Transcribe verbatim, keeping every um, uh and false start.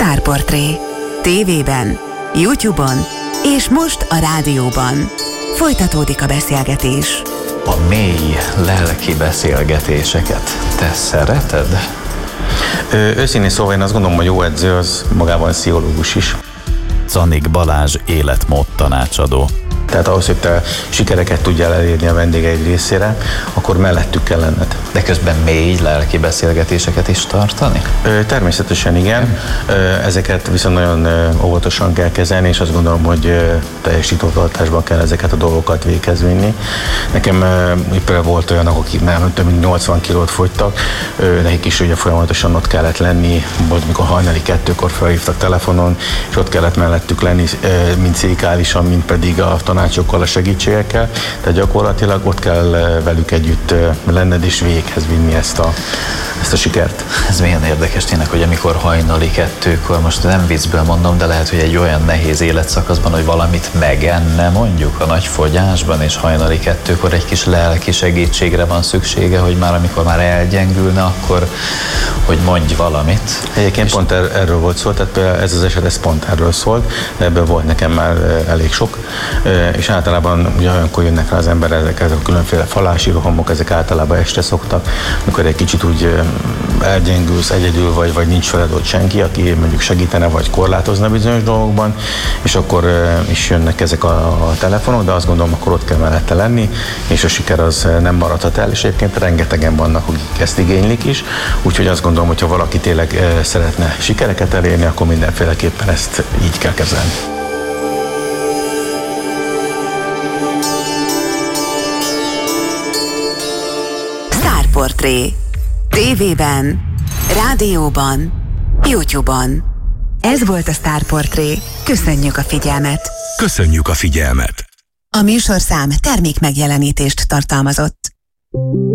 Sztárportré. Tévében, YouTube-on és most a rádióban. Folytatódik a beszélgetés. A mély lelki beszélgetéseket te szereted? Ö, őszintén szóval én azt gondolom, hogy jó edző az magában pszichológus is. Zanik Balázs életmód tanácsadó. Tehát ahhoz, hogy te sikereket tudjál elérni a vendégeid részére, akkor mellettük kell lenned. De közben mély lelki beszélgetéseket is tartani? Ö, természetesen igen. Ö, ezeket viszont nagyon ö, óvatosan kell kezelni, és azt gondolom, hogy ö, teljes titoktartásban kell ezeket a dolgokat véghez vinni. Nekem ö, például volt olyan, akik már több mint nyolcvan kilót fogytak, ö, nekik is ugye folyamatosan ott kellett lenni, volt mikor hajnali kettőkor felhívtak telefonon, és ott kellett mellettük lenni, ö, mind székálisan, mind pedig a tanácsokkal, a segítségekkel, tehát gyakorlatilag ott kell velük együtt lenned és véghez vinni ezt a, ezt a sikert. Ez milyen érdekes tényleg, hogy amikor hajnali kettőkor, most nem viccből mondom, de lehet, hogy egy olyan nehéz életszakaszban, hogy valamit megenne mondjuk a nagy fogyásban, és hajnali kettőkor egy kis lelki segítségre van szüksége, hogy már amikor már elgyengülne, akkor hogy mondj valamit. Egyébként és pont er, erről volt szó, tehát ez az eset ez pont erről szólt, de ebből volt nekem már elég sok, és általában ugye olyankor jönnek rá az emberek, ezek a különféle falási rohamok, ezek általában este szoktak, amikor egy kicsit úgy elgyengülsz egyedül, vagy, vagy nincs veled ott senki, aki mondjuk segítene, vagy korlátozna bizonyos dolgokban, és akkor is jönnek ezek a, a telefonok, de azt gondolom, akkor ott kell mellette lenni, és a siker az nem maradhat el, és egyébként rengetegen vannak, akik ezt igénylik is, úgyhogy azt gondolom, hogyha valaki tényleg szeretne sikereket elérni, akkor mindenféleképpen ezt így kell kezelni. Sztárportré. Tévében, rádióban, YouTube-on. Ez volt a Sztárportré. Köszönjük a figyelmet! Köszönjük a figyelmet! A műsorszám termék megjelenítést tartalmazott.